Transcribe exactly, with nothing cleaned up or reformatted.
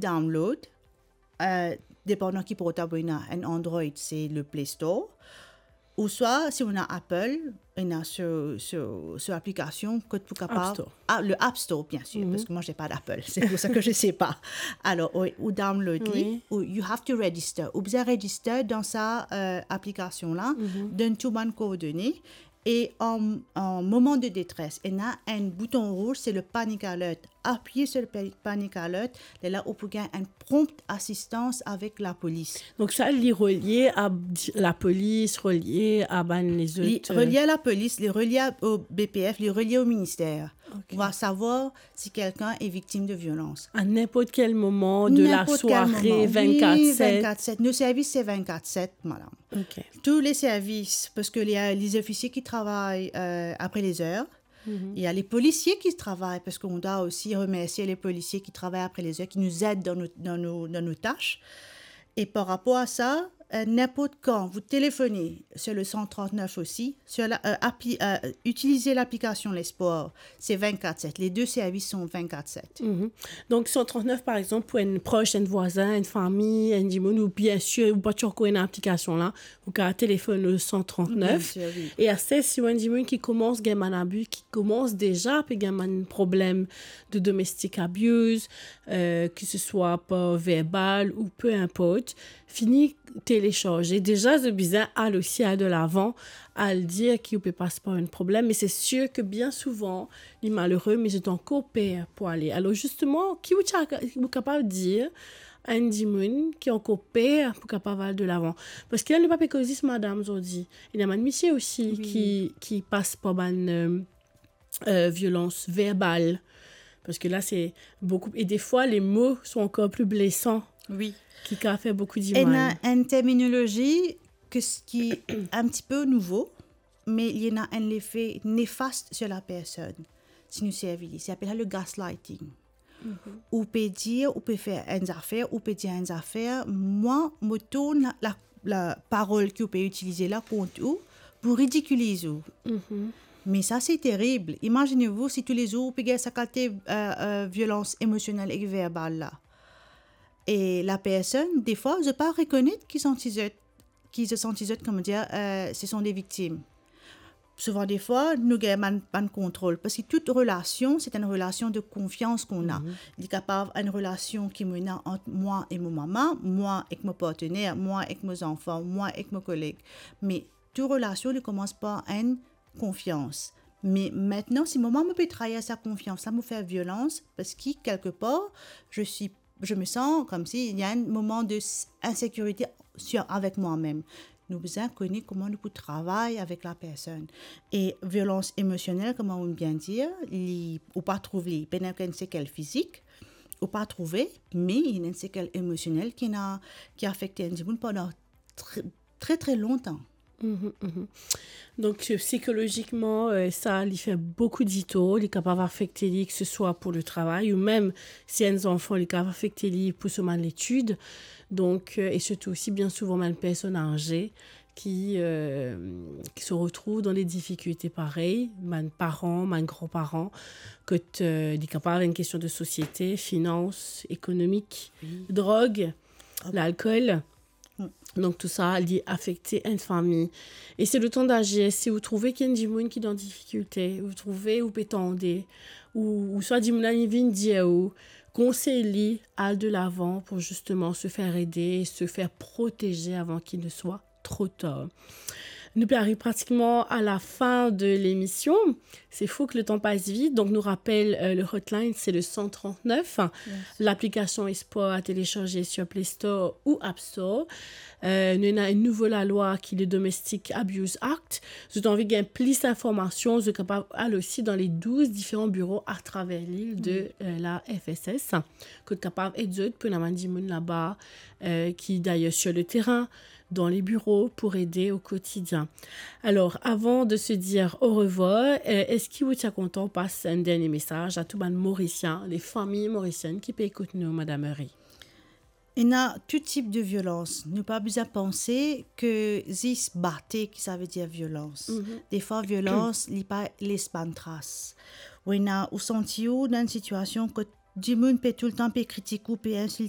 download, euh, dépendant qui portable on a un Android, c'est le Play Store. Ou soit, si on a Apple, on a sur, sur, sur l'application que tu es capable... App Store. Ah, le App Store, bien sûr, mm-hmm. parce que moi, je n'ai pas d'Apple. C'est pour ça que je ne sais pas. Alors, oui, ou downloader, oui. ou you have to register. Ou bien register dans sa euh, application-là, mm-hmm. donne tout bonnes coordonnées. Et en, en moment de détresse, il y a un bouton rouge, c'est le panic alert. Appuyez sur le panic alert, et là, on peut gagner une prompte assistance avec la police. Donc ça, il est relié à la police, relié à ben, les autres... Relié à la police, les relié au B P F, les relié au ministère. Okay. On va savoir si quelqu'un est victime de violence. À n'importe quel moment de n'importe la soirée, vingt-quatre sept. Oui, vingt-quatre sept. Nos services, c'est vingt-quatre sept, madame. Okay. Tous les services, parce que les, les officiers qui travaillent euh, après les heures, mm-hmm. il y a les policiers qui travaillent, parce qu'on doit aussi remercier les policiers qui travaillent après les heures, qui nous aident dans nos, dans nos, dans nos tâches. Et par rapport à ça, euh, n'importe quand, vous téléphonez sur le cent trente-neuf aussi, sur la, euh, appli, euh, utilisez l'application Les Sports, c'est vingt-quatre sept. Les deux services sont vingt-quatre sept. Mm-hmm. Donc, cent trente-neuf, par exemple, pour une proche, un voisin, une famille, un dimon, ou bien sûr, ou pas toujours une application là, vous avez téléphone le cent trente-neuf. Bien sûr, oui. Et à ce si un dimon qui commence à avoir un abus, qui commence déjà à avoir un problème de domestic abuse, euh, que ce soit pas verbal ou peu importe, fini télécharger. Déjà, c'est bizarre, elle aussi a de l'avant à le dire qu'il ne peut pas se passer un problème, mais c'est sûr que bien souvent, les malheureux, mais c'est encore pire pour aller. Alors justement, qui est capable de dire à un dimon qui est encore pire pour capable aller de l'avant? Parce qu'il y a le papier que dit madame aujourd'hui. Il y a un monsieur aussi oui. qui, qui passe par une euh, euh, violence verbale. Parce que là, c'est beaucoup... Et des fois, les mots sont encore plus blessants. Oui. Qui a fait beaucoup d'image. Il y a une terminologie que, qui est un petit peu nouveau, mais il y a un effet néfaste sur la personne. Si nous servons, ça s'appelle le gaslighting. Mm-hmm. On peut dire, on peut faire une affaire, on peut dire une affaire. Moi, je tourne la, la parole que vous pouvez utiliser là contre vous pour ridiculiser vous. Mm-hmm. Mais ça, c'est terrible. Imaginez-vous si tous les jours, vous pouvez s'accater euh, euh, violence émotionnelle et verbale là. Et la personne, des fois, je ne peux pas reconnaître qu'ils sont qu'ils se sentent, comment dire, euh, ce sont des victimes. Souvent, des fois, nous n'avons pas de contrôle. Parce que toute relation, c'est une relation de confiance qu'on a. Mm-hmm. Il est capable d'une relation qui me a entre moi et mon maman, moi et mon partenaire, moi et mes enfants, moi et mes collègues. Mais toute relation ne commence par une confiance. Mais maintenant, si maman me peut trahir sa confiance, ça me fait violence parce que, quelque part, je suis Je me sens comme s'il y a un moment d'insécurité sur, avec moi-même. Nous devons connaître comment nous travailler avec la personne. Et violence émotionnelle, comment on vient de dire, il ne pas trouver, il y a une séquelle physique, ou pas trouver, mais il y a une séquelle émotionnelle qui a, qui a affecté un individu pendant très, très, très longtemps. Mmh, mmh. Donc psychologiquement euh, ça lui fait beaucoup d'ito, il est capable d'affecter lui que ce soit pour le travail ou même si un enfant il est capable d'affecter lui pour son l'étude. Donc euh, et surtout aussi bien souvent même personnes âgées qui euh, qui se retrouvent dans des difficultés pareilles, même parents, même grands-parents, que euh, il est capable d'avoir une question de société, finance, économique, oui. drogue, oh. l'alcool. Donc, tout ça, il est affecté une famille. Et c'est le temps d'agir. Si vous trouvez qu'il y a des gens qui sont en difficulté, vous trouvez ou pétendez, ou, ou soit des gens qui viennent dire, ou conseillez à de l'avant pour justement se faire aider, se faire protéger avant qu'il ne soit trop tard. Nous arrivons pratiquement à la fin de l'émission. C'est fou que le temps passe vite. Donc, nous rappelle, euh, le hotline, c'est le cent trente-neuf. Yes. L'application Espoir à télécharger sur Play Store ou App Store. Euh, nous avons une nouvelle loi qui est le Domestic Abuse Act. Si vous avez envie de gagner plus d'informations, vous êtes capable d'aller aussi dans les douze différents bureaux à travers l'île de euh, la F S S. Vous êtes capable d'aider pour la mandimoun là-bas, euh, qui d'ailleurs sur le terrain, dans les bureaux pour aider au quotidien. Alors, avant de se dire au revoir, euh, est-ce que vous êtes content? On passe un dernier message à tous les Mauriciens, les familles mauriciennes qui peuvent écouter nous, Madame Marie. Il y a tout type de violence. Nous pas besoin de penser que zis batté, qui ça veut dire violence. Mm-hmm. Des fois, violence, il pas laisse pas de traces. Ou il y a ou senti dans une situation que du monde peut tout le temps peut critiquer, peut insulter